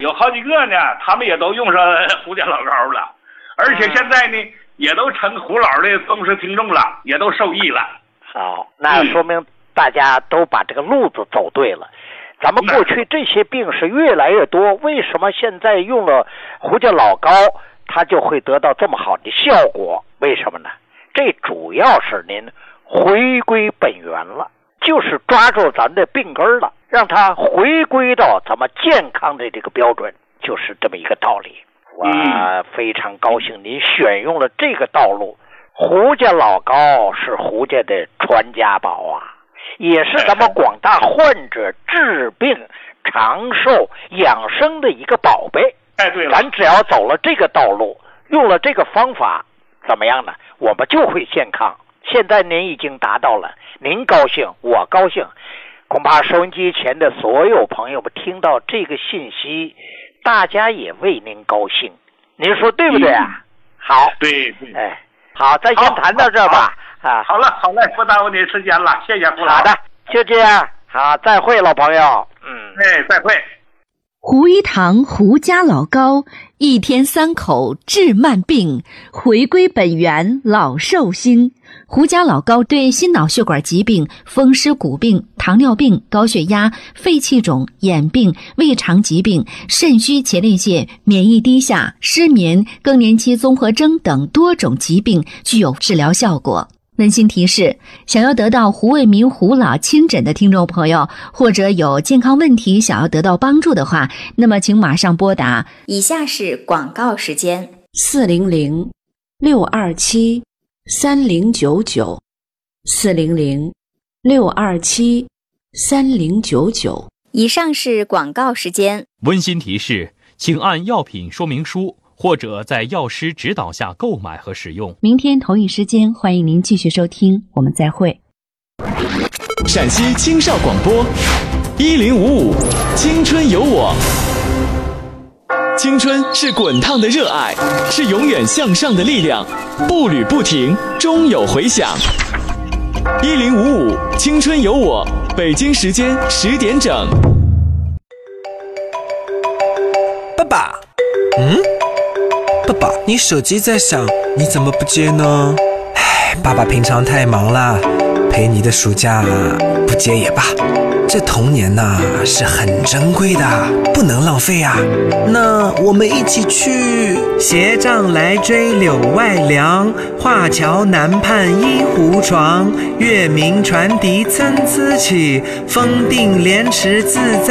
有好几个呢，他们也都用上胡家老高了，而且现在呢，也都成胡老的忠实听众了，也都受益了。 好，那说明大家都把这个路子走对了。咱们过去这些病是越来越多，为什么现在用了胡家老高，它就会得到这么好的效果？为什么呢？这主要是您回归本源了，就是抓住咱的病根了，让它回归到咱们健康的这个标准，就是这么一个道理。我非常高兴您选用了这个道路。胡家老高是胡家的传家宝啊，也是咱们广大患者治病长寿养生的一个宝贝。 对了， 咱只要走了这个道路，用了这个方法，怎么样呢？我们就会健康。现在您已经达到了，您高兴，我高兴，恐怕收音机前的所有朋友们听到这个信息，大家也为您高兴。您说对不对啊？好， 对， 好，咱先谈到这吧。 好了，不耽误您时间了，谢谢胡老。 好的，就这样。好，再会，老朋友。 再会。 胡一堂胡家老高，一天3口治慢病，回归本源老寿星。胡家老高对心脑血管疾病、风湿骨病、糖尿病、高血压、肺气肿、眼病、胃肠疾病、肾虚前列腺、免疫低下、失眠、更年期综合征等多种疾病具有治疗效果。温馨提示：想要得到胡卫民胡老亲诊的听众朋友，或者有健康问题想要得到帮助的话，那么请马上拨打。 以下是广告时间 ：400-627-3099，400-627-3099。 以上是广告时间。 温馨提示，请按药品说明书或者在药师指导下购买和使用。 明天同一时间，欢迎您继续收听，我们再会。 陕西青少广播1055，青春有我。青春是滚烫的热爱，是永远向上的力量，步履不停，终有回响。1055，青春有我，北京时间10点整。 爸爸，爸爸，你手机在响，你怎么不接呢？爸爸平常太忙了，陪你的暑假不接也罢。这童年是很珍贵的，不能浪费啊。那我们一起去斜杖来追柳外凉，画桥南畔一胡床，月明船笛参差起，风定莲池自在